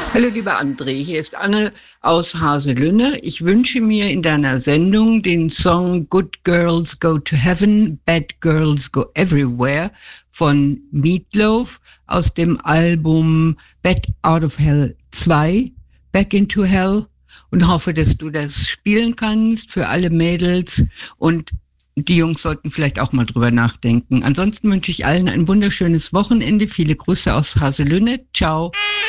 Hallo lieber André, hier ist Anne aus Haselünne. Ich wünsche mir in deiner Sendung den Song Good Girls Go to Heaven, Bad Girls Go Everywhere von Meatloaf aus dem Album Bat Out of Hell 2, Back into Hell, und hoffe, dass du das spielen kannst für alle Mädels, und die Jungs sollten vielleicht auch mal drüber nachdenken. Ansonsten wünsche ich allen ein wunderschönes Wochenende. Viele Grüße aus Haselünne. Ciao.